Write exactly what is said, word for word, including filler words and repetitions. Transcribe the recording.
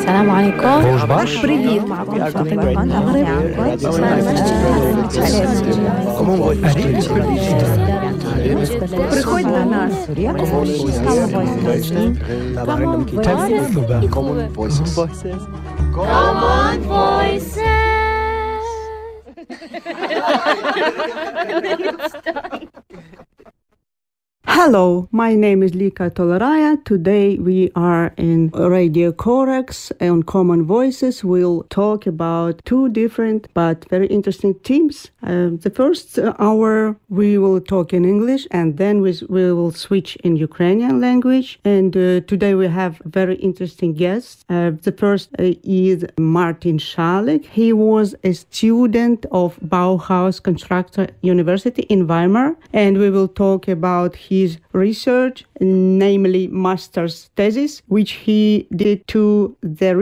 السلام عليكم. Bonjour. Привіт. Приходь до нас. Common Voices. Common Voices. Hello, my name is Lika Tolaraya. Today we are in Radio Corax on Common Voices. We'll talk about two different but very interesting themes. Uh, the first hour we will talk in English, and then we, we will switch in Ukrainian language. And uh, today we have very interesting guests. Uh, the first uh, is Martin Szalik. He was a student of Bauhaus Constructor University in Weimar, and we will talk about his his research, namely master's thesis, which he did to the